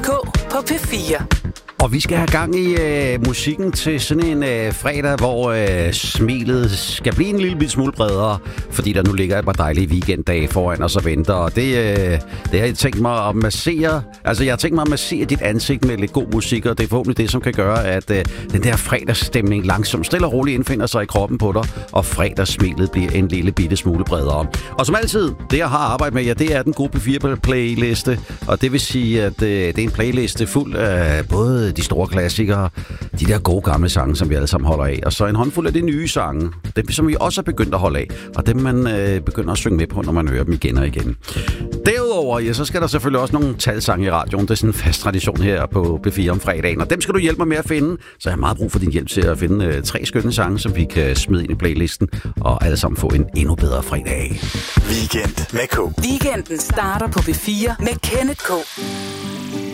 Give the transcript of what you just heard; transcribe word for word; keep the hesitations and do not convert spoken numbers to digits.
K på P fire. Og vi skal have gang i øh, musikken til sådan en øh, fredag, hvor øh, smilet skal blive en lille smule bredere, fordi der nu ligger et par dejlige weekenddage foran os og venter. Og det, øh, det har jeg tænkt mig at massere. Altså, jeg har tænkt mig at massere dit ansigt med lidt god musik, og det er forhåbentlig det, som kan gøre, at øh, den der fredagsstemning langsomt, stille og roligt indfinder sig i kroppen på dig, og fredagssmilet bliver en lille bitte smule bredere. Og som altid, det jeg har arbejdet med, ja, det er den gode P fire-playliste, og det vil sige, at øh, det er en playliste fuld af både de store klassikere, de der gode gamle sange, som vi alle sammen holder af, og så en håndfuld af de nye sange, dem som vi også er begyndt at holde af, og dem man øh, begynder at synge med på, når man hører dem igen og igen. Derudover, ja, så skal der selvfølgelig også nogle talsange i radioen. Det er sådan en fast tradition her på P fire om fredagen, og dem skal du hjælpe mig med at finde, så jeg har meget brug for din hjælp til at finde øh, tre skønne sange, som vi kan smide ind i playlisten, og alle sammen få en endnu bedre fredag. Weekend med K. Weekenden starter på P fire med Kenneth K.